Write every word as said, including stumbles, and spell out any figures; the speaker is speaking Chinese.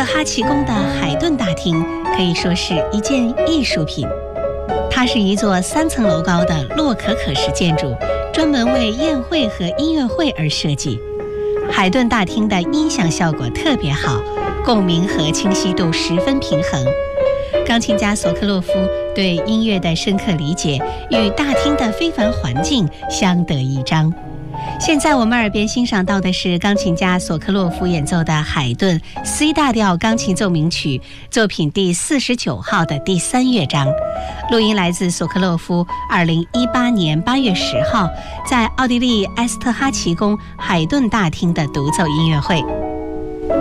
特哈奇宫的海顿大厅可以说是一件艺术品。它是一座三层楼高的洛可可式建筑，专门为宴会和音乐会而设计。海顿大厅的音响效果特别好，共鸣和清晰度十分平衡。钢琴家索克洛夫对音乐的深刻理解与大厅的非凡环境相得益彰。现在我们耳边欣赏到的是钢琴家索克洛夫演奏的海顿 C 大调钢琴奏鸣曲作品第四十九号的第三乐章。录音来自索克洛夫二零一八年八月十号在奥地利埃斯特哈奇宫海顿大厅的独奏音乐会。